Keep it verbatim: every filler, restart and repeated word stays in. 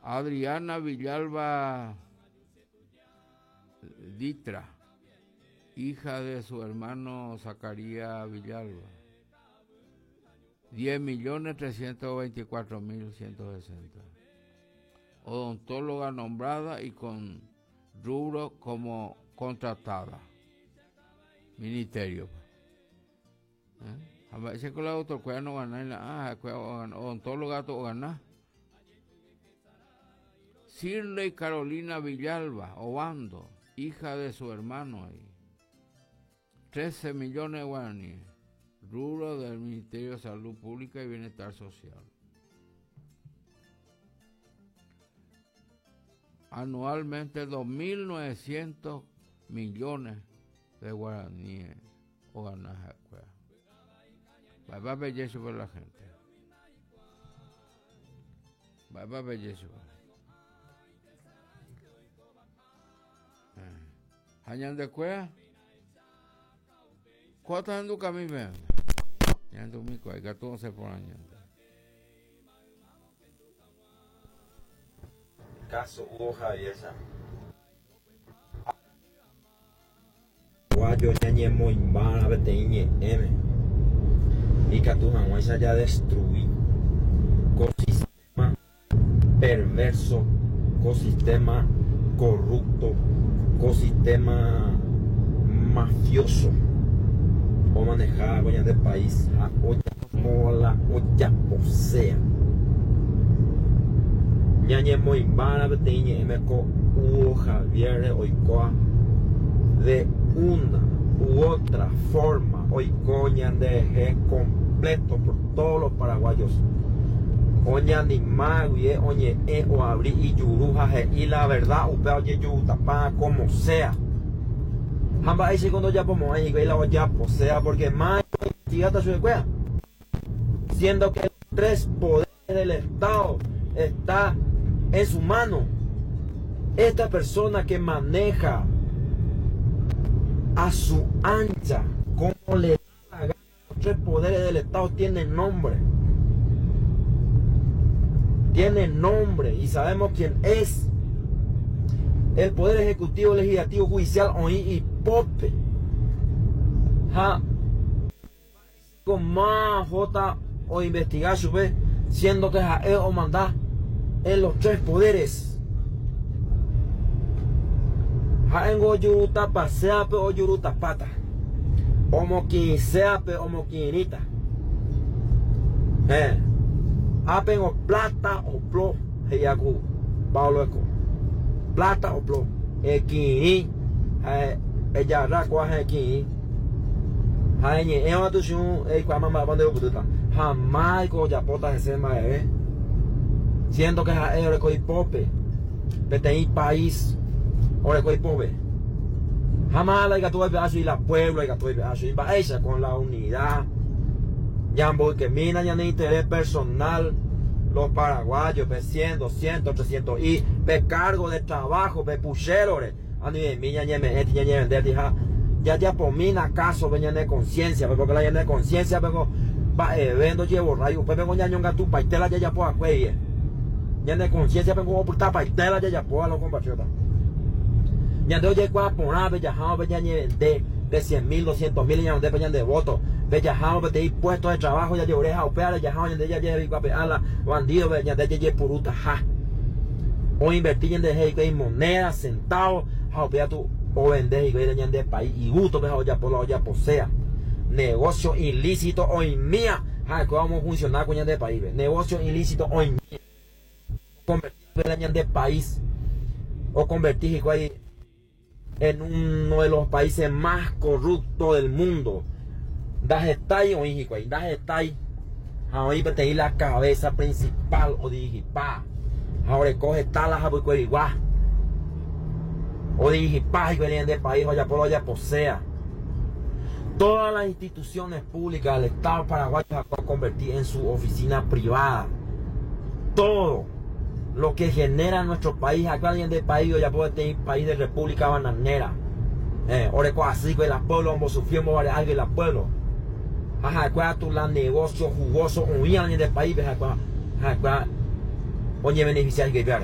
Adriana Villalba Ditra, hija de su hermano Zacarías Villalba, diez millones trescientos veinticuatro mil ciento sesenta. Odontóloga nombrada y con rubro como contratada. Ministerio. ¿Eh? A veces con la doctora no gana, ah, odontóloga to gana. Shirley Carolina Villalba Obando, hija de su hermano ahí. trece millones de guaraníes. Rubro del Ministerio de Salud Pública y Bienestar Social. Anualmente dos mil novecientos millones de guaraníes o ganas. Va a belleza por la gente. Va a belleza. Hayan de cuea. ¿Cuántas andu cami ven? Ya andu mi cuea, que todo se por año. Caso Hugo Javier San. Guayo ñañe muy mala beteñe M. Y que tu jamás ya destruí. Ecosistema perverso, ecosistema corrupto, ecosistema mafioso. O manejar coña del país a olla mola, olla posea. Ñañe muy mala beteñe M. Co Hugo Javier Oikoa. De una u otra forma, hoy coña de completo por todos los paraguayos. Oña ni magui, oñe e o abrí y yuruja y la verdad, upe oye yutapa como sea. Hamba ahí segundo ya como ahí y la olla posea porque más fíjate su cueva. Siendo que los tres poderes del Estado está en su mano. Esta persona que maneja a su ancha, como le da la gana, los tres poderes del Estado tienen nombre. Tienen nombre y sabemos quién es. El Poder Ejecutivo, Legislativo, Judicial, oí y pope. Ja. Con más J o investigar su vez, siendo que ja o mandar en los tres poderes. Haengo yuruta paseape o yuruta pata. Omo quinceape omo quinita. Eh. Apen o plata o plo. Heyaku. Paulo eco. Plata o plo. E quini. Eh. Ella rakwa he quini. Haenye. Ema tu shun. E kwa mama bande ubututa. Jamás ko yapota ese mae. Siendo que hae ore ko ipope. Petei país. Ahora que pobre. Jamás la gatuve y la pueblo y gatuve y va ella con la unidad. Ya voy que mina ya ni interés personal. Los paraguayos pe cien, doscientos, trescientos y pe cargo de trabajo pe puchero. Ani de miña ñeme eti ñeme de tija. Ya ya por mina caso veña de conciencia, porque la de conciencia vengo va evento llevo rayo, pe vengo ñaño gatu paitela ya ya po acueye. Ya de conciencia vengo ocultar paitela ya ya po a los compatriotas. Ya de oye cuá poner bellajado beñañe de de cien mil, doscientos mil ya de peñan de votos. Bellajado de puestos de trabajo ya de oreja opea bellajado ya de ya de guapeala bandido ya de ya puruta ja. O invertir en de hey moneda, centavos, ja opea tu o vender y de de país y gusto bejado ya por la ya posea. Negocio ilícito hoy mía, ja que vamos a funcionar con ya de país. Negocio ilícito hoy mía. Convertir de país o convertir en uno de los países más corruptos del mundo. Das está ahí, oí, das está ahí. Ahora iba a tener la cabeza principal o digipa. Ahora coge talas a buscar igual. O digipa y venían de país, o ya por allá posea. Todas las instituciones públicas del Estado paraguayo se van a convertir en su oficina privada. Todo lo que genera nuestro país, acá alguien del país, o ya puede tener país de república bananera. Eh, oreco así, que la pueblo, vamos sufriendo varias algo y la pueblo. Ajá, cuál tu la negocio jugoso, un alguien del país, ajá, cuál, oye, beneficiar que